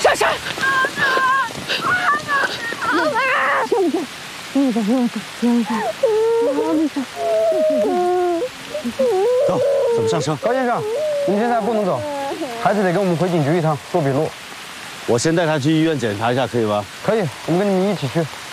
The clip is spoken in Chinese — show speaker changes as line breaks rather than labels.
下山。
走，怎么上车？
高先生，您现在不能走，孩子得跟我们回警局一趟做笔录。
我先带他去医院检查一下，可以吗？
可以，我们跟你们一起去。